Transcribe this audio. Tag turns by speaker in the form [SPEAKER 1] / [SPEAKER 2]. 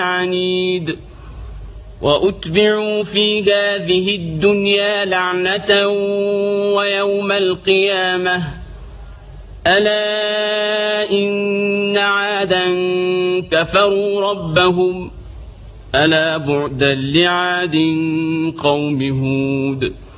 [SPEAKER 1] عنيد وأتبعوا في هذه الدنيا لعنة ويوم القيامة ألا إن عادا كفروا ربهم ألا بعدا لعاد قوم هود